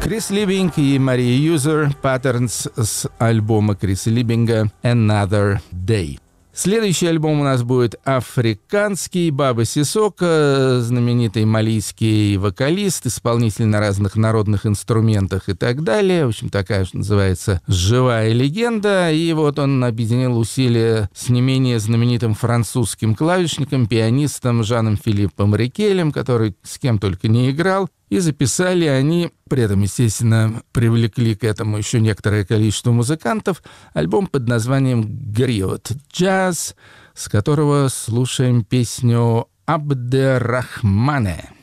Крис Либинг и Мария Юзер, Patterns с альбома Криса Либинга «Another Day». Следующий альбом у нас будет африканский. Баба Сисоко, знаменитый малийский вокалист, исполнитель на разных народных инструментах и так далее. В общем, такая, что называется, живая легенда. И вот он объединил усилия с не менее знаменитым французским клавишником, пианистом Жаном Филиппом Рикелем, который с кем только не играл. И записали они, при этом, естественно, привлекли к этому еще некоторое количество музыкантов, альбом под названием «Гриот Джаз», с которого слушаем песню «Абдеррахмане».